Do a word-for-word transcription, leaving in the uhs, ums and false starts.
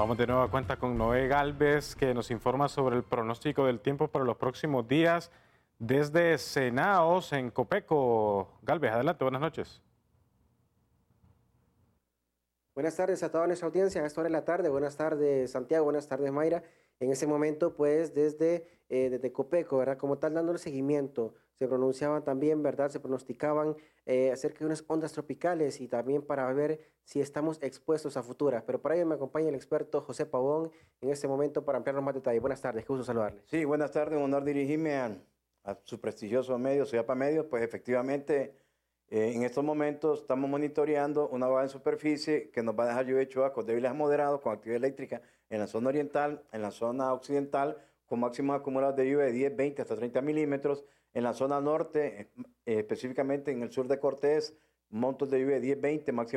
Vamos de nuevo a cuenta con Noé Galvez, que nos informa sobre el pronóstico del tiempo para los próximos días desde Senaos, en Copeco. Galvez, adelante, buenas noches. Buenas tardes a toda nuestra audiencia a esta hora de la tarde. Buenas tardes, Santiago. Buenas tardes, Mayra. En ese momento, pues, desde, eh, desde Copeco, ¿verdad? Como tal, dándole seguimiento. Se pronunciaban también, ¿verdad? Se pronosticaban eh, acerca de unas ondas tropicales y también para ver si estamos expuestos a futuras. Pero para ello me acompaña el experto José Pavón en este momento para ampliarnos más detalles. Buenas tardes, qué gusto saludarle. Sí, buenas tardes. Un honor dirigirme a, a su prestigioso medio, Suyapa Medios. Pues efectivamente, eh, en estos momentos estamos monitoreando una baja en superficie que nos va a dejar lluvia y chubascos débiles a moderados con actividad eléctrica en la zona oriental, en la zona occidental, con máximos acumulados de lluvia de diez, veinte hasta treinta milímetros. En la zona norte, eh, específicamente en el sur de Cortés, montos de lluvia de diez, veinte, máximo